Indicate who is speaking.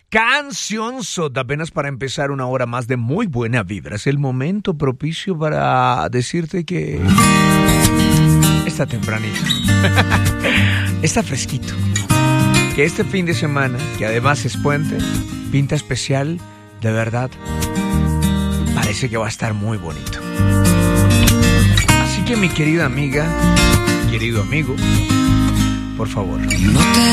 Speaker 1: Canción Sota, apenas para empezar una hora más de muy buena vibra. Es el momento propicio para decirte que está tempranito, está fresquito, que este fin de semana, que además es puente, pinta especial, de verdad, parece que va a estar muy bonito. Así que mi querida amiga, querido amigo, por favor,